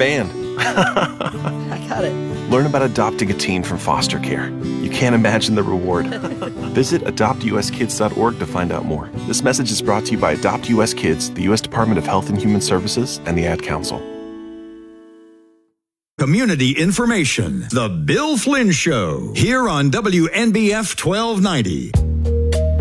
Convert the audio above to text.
band. I got it. Learn about adopting a teen from foster care. You can't imagine the reward. Visit adoptuskids.org to find out more. This message is brought to you by Adopt US Kids, the U.S. Department of Health and Human Services, and the Ad Council. Community information. The Bill Flynn Show. Here on WNBF 1290.